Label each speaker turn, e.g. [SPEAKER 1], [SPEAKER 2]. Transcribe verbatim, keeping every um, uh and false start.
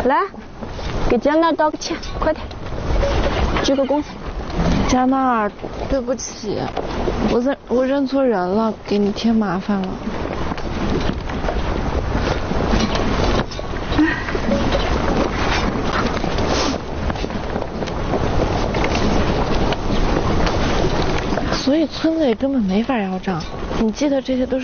[SPEAKER 1] 来，给加纳道个歉，快点，鞠个躬。
[SPEAKER 2] 加纳，对不起，我在我认错人了，给你添麻烦了。所以村子里根本没法要账，你记得这些都是。